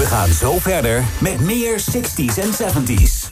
We gaan zo verder met meer 60s en 70s.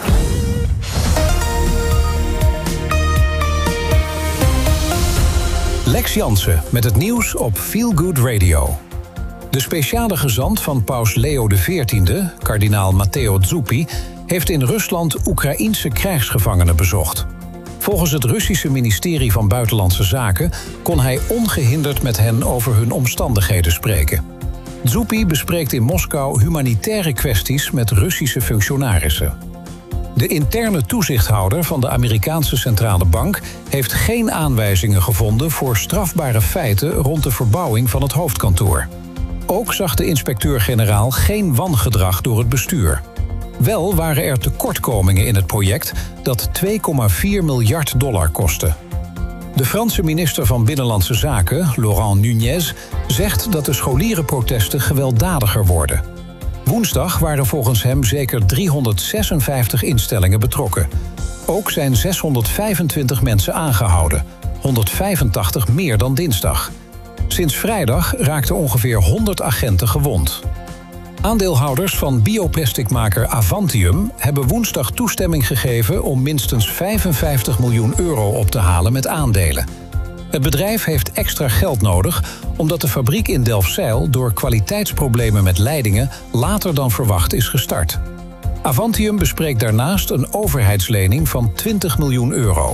Lex Jansen met het nieuws op Feel Good Radio. De speciale gezant van paus Leo XIV, kardinaal Matteo Zuppi, heeft in Rusland Oekraïense krijgsgevangenen bezocht. Volgens het Russische ministerie van Buitenlandse Zaken kon hij ongehinderd met hen over hun omstandigheden spreken. Zuppi bespreekt in Moskou humanitaire kwesties met Russische functionarissen. De interne toezichthouder van de Amerikaanse Centrale Bank heeft geen aanwijzingen gevonden voor strafbare feiten rond de verbouwing van het hoofdkantoor. Ook zag de inspecteur-generaal geen wangedrag door het bestuur. Wel waren er tekortkomingen in het project dat $2,4 miljard kostte. De Franse minister van Binnenlandse Zaken, Laurent Nunez, zegt dat de scholierenprotesten gewelddadiger worden. Woensdag waren volgens hem zeker 356 instellingen betrokken. Ook zijn 625 mensen aangehouden, 185 meer dan dinsdag. Sinds vrijdag raakten ongeveer 100 agenten gewond. Aandeelhouders van bioplasticmaker Avantium hebben woensdag toestemming gegeven om minstens €55 miljoen op te halen met aandelen. Het bedrijf heeft extra geld nodig omdat de fabriek in Delfzijl door kwaliteitsproblemen met leidingen later dan verwacht is gestart. Avantium bespreekt daarnaast een overheidslening van €20 miljoen.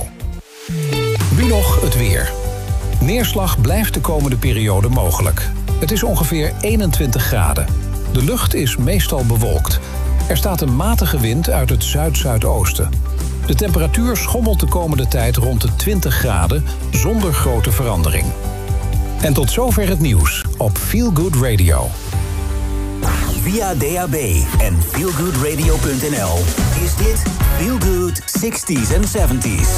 Nu nog het weer. Neerslag blijft de komende periode mogelijk. Het is ongeveer 21 graden. De lucht is meestal bewolkt. Er staat een matige wind uit het zuid-zuidoosten. De temperatuur schommelt de komende tijd rond de 20 graden zonder grote verandering. En tot zover het nieuws op Feel Good Radio. Via DAB en feelgoodradio.nl is dit Feel Good 60s en 70s.